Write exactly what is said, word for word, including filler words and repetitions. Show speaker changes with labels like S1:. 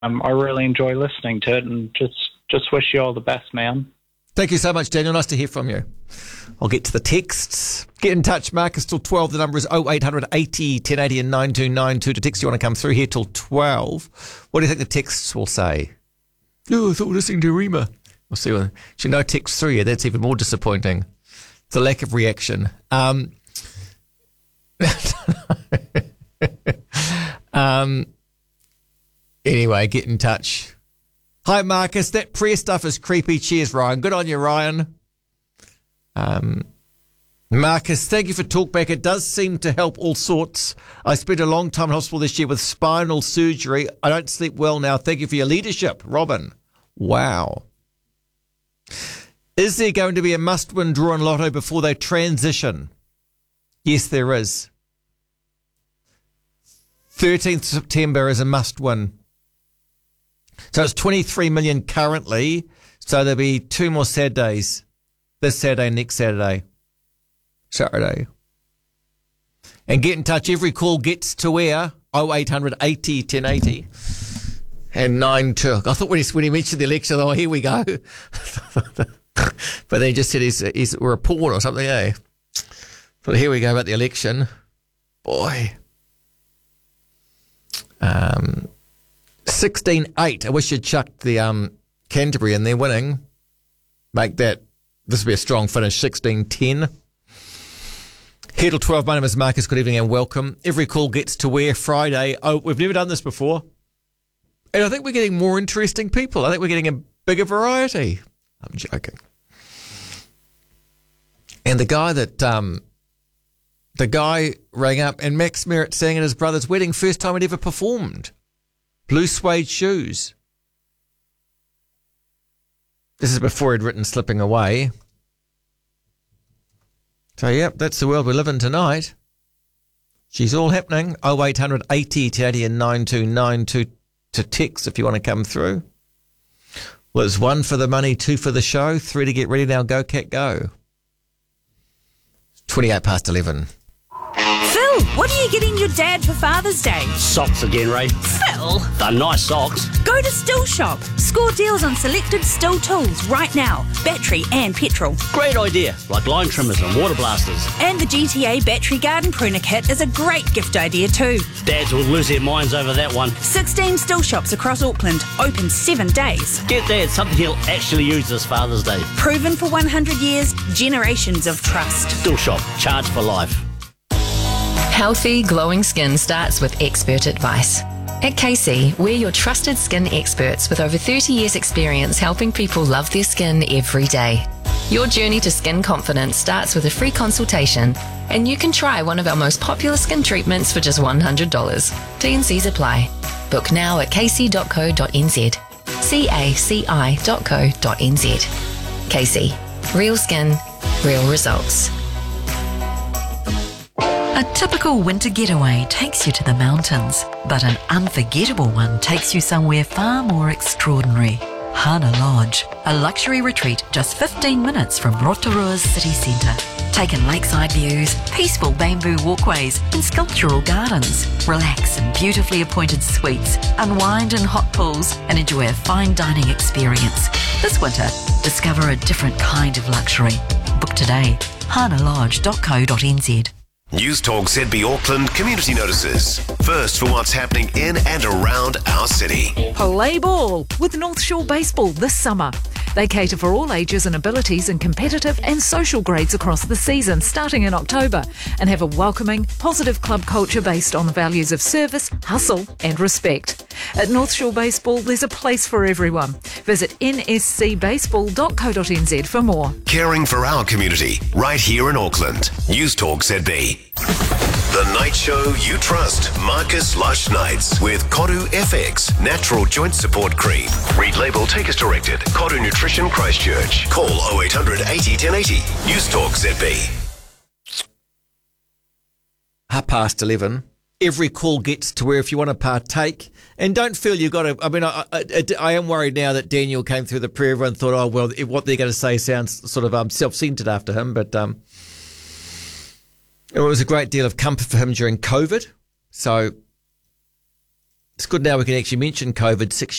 S1: um, I really enjoy listening to it, and just, just wish you all the best, man.
S2: Thank you so much, Daniel. Nice to hear from you. I'll get to the texts. Get in touch, Marcus, till twelve. The number is oh eight hundred eighty ten eighty and nine two nine two. To text you want to come through here till twelve. What do you think the texts will say? Oh, I thought we were listening to Rima. We'll see. What, she no text through yet. That's even more disappointing. It's a lack of reaction. Um, um. Anyway, get in touch. Hi, Marcus. That prayer stuff is creepy. Cheers, Ryan. Good on you, Ryan. Um, Marcus, thank you for talkback. It does seem to help all sorts. I spent a long time in hospital this year with spinal surgery. I don't sleep well now. Thank you for your leadership, Robin. Wow. Is there going to be a must-win draw in Lotto before they transition? Yes, there is. thirteenth of September is a must-win. So it's twenty-three million currently. So there'll be two more Saturdays. This Saturday, next Saturday. Saturday. And get in touch. Every call gets to air. oh eight hundred eighty ten eighty. And nine two. I thought when he, when he mentioned the election, oh, here we go. But then he just said he's, he's a report or something, eh? But here we go about the election. Boy. Um... sixteen eight. I wish you'd chucked the um, Canterbury in there winning. Make that, this would be a strong finish, sixteen ten. Here till twelve. My name is Marcus. Good evening and welcome. Every call gets to where Friday. Oh, we've never done this before. And I think we're getting more interesting people. I think we're getting a bigger variety. I'm joking. And the guy that, um, the guy rang up and Max Merritt sang at his brother's wedding, first time he'd ever performed. Blue suede shoes. This is before he'd written Slipping Away. So, yep, that's the world we live in tonight. She's all happening. oh eight hundred eighty ten eighty and nine two nine two to text if you want to come through. Well, it's one for the money, two for the show, three to get ready now. Go, cat, go. twenty-eight past eleven.
S3: Phil, what are you getting your dad for Father's Day?
S4: Socks again, Ray.
S3: Phil!
S4: They're nice socks.
S3: Go to Still Shop. Score deals on selected Still tools right now. Battery and petrol.
S4: Great idea, like line trimmers and water blasters.
S3: And the G T A Battery Garden Pruner Kit is a great gift idea too.
S4: Dads will lose their minds over that one.
S3: sixteen Still Shops across Auckland. Open seven days.
S4: Get Dad something he'll actually use this Father's Day.
S3: Proven for one hundred years. Generations of trust.
S4: Still Shop. Charge for life.
S5: Healthy, glowing skin starts with expert advice. At K C, we're your trusted skin experts with over thirty years experience helping people love their skin every day. Your journey to skin confidence starts with a free consultation, and you can try one of our most popular skin treatments for just one hundred dollars. T and Cs apply. Book now at k c dot co dot n z. C A C I dot co dot n z. K C. Real skin, real results.
S6: A typical winter getaway takes you to the mountains, but an unforgettable one takes you somewhere far more extraordinary. Hana Lodge, a luxury retreat just fifteen minutes from Rotorua's city centre. Take in lakeside views, peaceful bamboo walkways and sculptural gardens. Relax in beautifully appointed suites, unwind in hot pools and enjoy a fine dining experience. This winter, discover a different kind of luxury. Book today, hana lodge dot co dot n z.
S7: News Talk Z B Auckland community notices. First for what's happening in and around our city.
S8: Play ball with North Shore Baseball this summer. They cater for all ages and abilities in competitive and social grades across the season, starting in October, and have a welcoming, positive club culture based on the values of service, hustle and respect. At North Shore Baseball, there's a place for everyone. Visit n s c baseball dot co dot n z for more.
S7: Caring for our community, right here in Auckland. News Talk Z B. The night show you trust. Marcus Lush Nights with Koru F X Natural Joint Support Cream. Read label, take as directed. Koru Nutrition Christchurch. Call oh eight hundred eighty ten eighty. News Talk Z B.
S2: Half past eleven. Every call gets to where if you want to partake, and don't feel you've got to. I mean, I, I, I am worried now that Daniel came through the prayer. Everyone thought, oh well, what they're going to say sounds sort of um, self-centered after him, but um. It was a great deal of comfort for him during COVID. So It's good now we can actually mention COVID six